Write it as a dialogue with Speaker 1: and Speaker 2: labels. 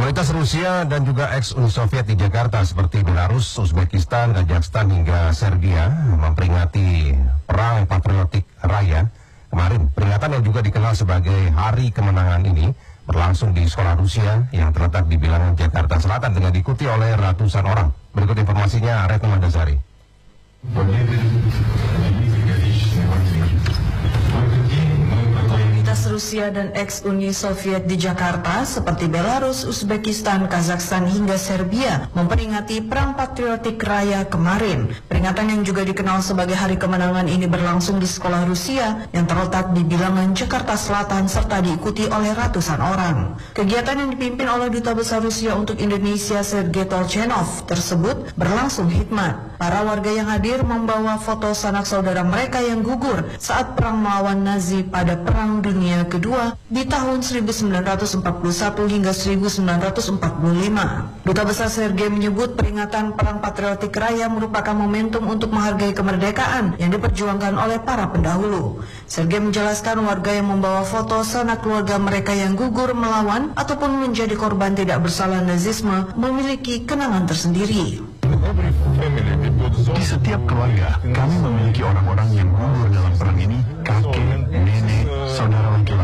Speaker 1: Komunitas Rusia dan juga ex-Uni Soviet di Jakarta seperti Belarus, Uzbekistan, Kazakhstan hingga Serbia memperingati Perang Patriotik Raya kemarin. Peringatan yang juga dikenal sebagai Hari Kemenangan ini berlangsung di sekolah Rusia yang terletak di bilangan Jakarta Selatan dengan diikuti oleh ratusan orang. Berikut informasinya, Retno Mandasari.
Speaker 2: Komunitas Rusia dan ex-Uni Soviet di Jakarta seperti Belarus, Uzbekistan, Kazakhstan hingga Serbia memperingati Perang Patriotik Raya kemarin. Peringatan yang juga dikenal sebagai Hari Kemenangan ini berlangsung di sekolah Rusia yang terletak di bilangan Jakarta Selatan serta diikuti oleh ratusan orang. Kegiatan yang dipimpin oleh Duta Besar Rusia untuk Indonesia Sergei Tolchenov tersebut berlangsung hikmat. Para warga yang hadir membawa foto sanak saudara mereka yang gugur saat perang melawan Nazi pada Perang Dunia Kedua di tahun 1941 hingga 1945. Duta Besar Sergei menyebut peringatan Perang Patriotik Raya merupakan momentum untuk menghargai kemerdekaan yang diperjuangkan oleh para pendahulu. Sergei menjelaskan warga yang membawa foto sanak keluarga mereka yang gugur melawan ataupun menjadi korban tidak bersalah Nazisme memiliki kenangan tersendiri.
Speaker 3: Di setiap keluarga, kami memiliki orang-orang yang gugur dalam perang ini, kakek, nenek, saudara laki-laki.